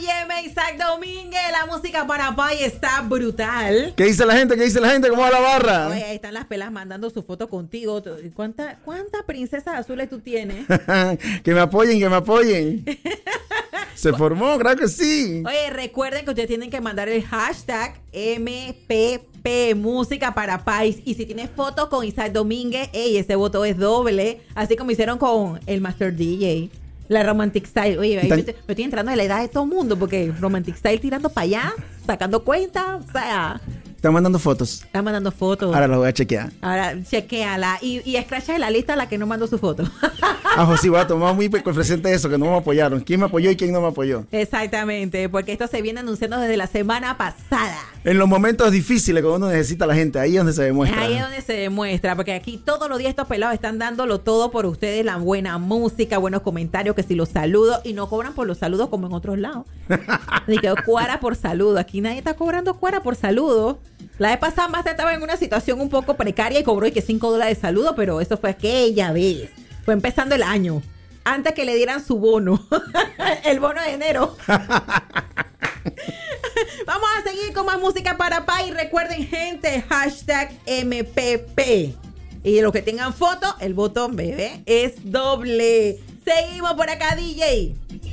Óyeme, Isaac Domínguez, la música para Pai está brutal. ¿Qué dice la gente? ¿Qué dice la gente? ¿Cómo va la barra? Oye, ahí están las pelas mandando su foto contigo. ¿Cuántas princesas azules tú tienes? Que me apoyen, que me apoyen. Se formó, claro que sí. Oye, recuerden que ustedes tienen que mandar el hashtag MPP, música para Pais. Y si tienes foto con Isaac Domínguez, ese voto es doble. Así como hicieron con el Master DJ. La Romantic Style. Oye, ahí me estoy entrando de la edad de todo el mundo, porque Romantic Style tirando para allá, sacando cuenta, o sea... Están mandando fotos. Están mandando fotos. Ahora lo voy a chequear. Ahora, chequéala. Y escracha de la lista a la que no mandó su foto. José, va a tomar muy presente eso, que no me apoyaron. ¿Quién me apoyó y quién no me apoyó? Exactamente, porque esto se viene anunciando desde la semana pasada. En los momentos difíciles que uno necesita a la gente, ahí es donde se demuestra. Ahí es donde se demuestra, porque aquí todos los días estos pelados están dándolo todo por ustedes, la buena música, buenos comentarios, que si los saludo, y no cobran por los saludos como en otros lados. Ni que cuara por saludo. Aquí nadie está cobrando cuara por saludo. La vez pasada más estaba en una situación un poco precaria y cobró y que $5 de saludo, pero eso fue aquella vez. Fue empezando el año. Antes que le dieran su bono. El bono de enero. Vamos a seguir con más música para Pai. Recuerden, gente, hashtag MPP. Y los que tengan foto, el botón, bebé, es doble. Seguimos por acá, DJ.